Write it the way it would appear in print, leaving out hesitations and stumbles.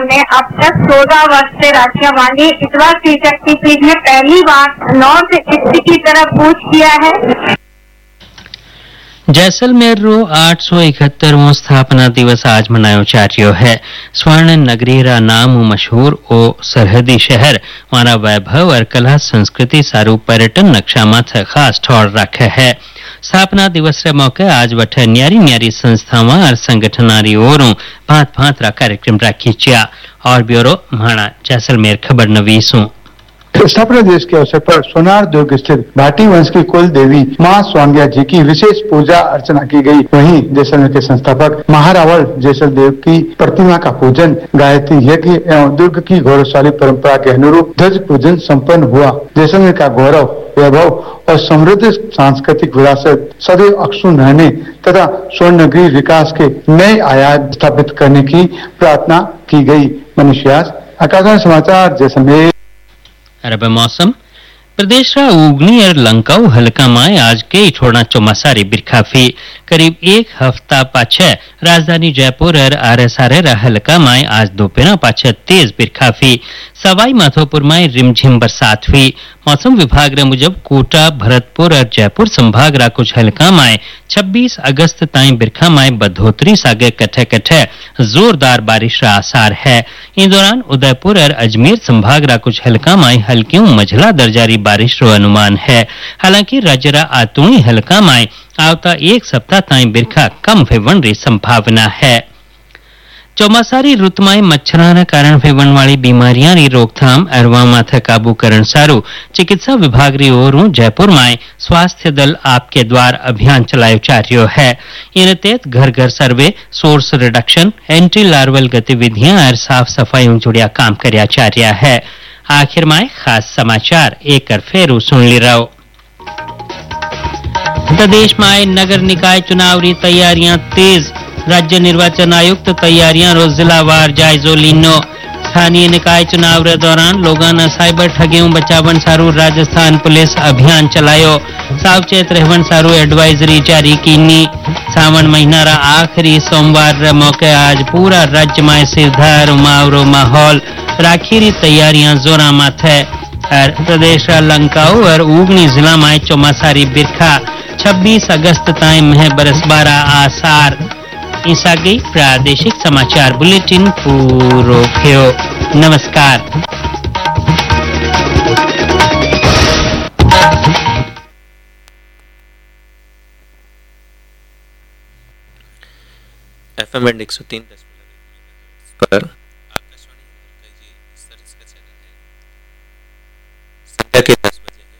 ने अब तक 14 वर्ष से राखियां मांगी। इस बार स्त्री शक्ति पीठ ने पहली बार नॉर्थ ईस्ट की तरफ कूच किया है। जैसलमेर 871वां स्थापना दिवस आज मनायो जा रह्यो है। स्वर्ण नगरी रा नाम मशहूर ओ सरहदी शहर मारा वैभव और कला संस्कृति सारू पर्यटन नक्शा माथे खास ठौर रखे है। स्थापना दिवस रे मौके आज वठे न्यारी न्यारी संस्थावां और संगठनारी ओरों भांत भांत रा कार्यक्रम राखी चिया। और ब्यूरो म्हाणा जैसलमेर खबर नवीसों। स्थापना दिवस के अवसर पर सोनार दुर्ग स्थित भाटी वंश की कुल देवी मां स्वांग्या जी की विशेष पूजा अर्चना की गई। वहीं जैसलमेर के संस्थापक महारावल जैसल देव की प्रतिमा का पूजन, गायत्री यज्ञ एवं दुर्ग की गौरवशाली परंपरा के अनुरूप ध्वज पूजन संपन्न हुआ। जैसलमेर का गौरव, वैभव और समृद्ध सांस्कृतिक विरासत सदैव अक्षुण्ण रहने तथा स्वर्ण नगरी विकास के नए आयाम स्थापित करने की प्रार्थना की गई। मनीष व्यास, आकाशवाणी समाचार, जैसलमेर। अरब मौसम प्रदेश रा उगनी और लंकाऊ हल्का में आज के छोड़ा चौमासारी बिरखाफी करीब एक हफ्ता पाछे राजधानी जयपुर और आरएसआर रा हल्का में आज दोपहर पाछे तेज बिरखाफी। सवाई माधोपुर में रिमझिम बरसात हुई। मौसम विभाग रे मुजब कोटा, भरतपुर और जयपुर संभाग रा कुछ हल्का में 26 अगस्त ताईं बिरखा में बढ़ोतरी सागे कठे कठे जोरदार बारिश रा आसार है। इन दौरान उदयपुर और अजमेर संभाग रा कुछ हल्का में हल्की मझला दर्जारी बारिश रो अनुमान है। हालांकि राज्य रा आतुणी हल्का में आवता एक सप्ताह ताईं बिरखा कम वेवण री संभावना है। चौमासारी ऋतु में मच्छर कारण वेवण वाली बीमारियां री रोकथाम अरवा माथे काबू करण सारू चिकित्सा विभाग री ओरों जयपुर में स्वास्थ्य दल आपके द्वार अभियान चलायो जा रह्यो है। इन तहत घर घर सर्वे, सोर्स रिडक्शन, एंटी लार्वल गतिविधियां और साफ सफाई जुड़िया काम करया जा रहा है। आखिर में खास समाचार एक फेरू सुन ली रहो। प्रदेश में नगर निकाय चुनाव री तैयारियां तेज। राज्य निर्वाचन आयुक्त तैयारियां रोज जिलावार जायजो लीनो। स्थानीय निकाय चुनाव रे दौरान लोगों ने साइबर ठगियों बचावन सारू राजस्थान पुलिस अभियान चलायो। सावचेत रहवन सारू एडवाइजरी जारी कीनी। सावन महीना रा आखिरी सोमवार रे मौके आज पूरा राज्य में सिरधार उमावरो माहौल। राखी री तैयारियां जोरा माथे। और प्रदेश रा लंकाऊ और उगनी जिला में चौमासारी बिरखा 26 अगस्त ताईं मह बरसबारा आसार। ईसा गई प्रादेशिक समाचार बुलेटिन पूरो थियो। नमस्कार। FM 103 पर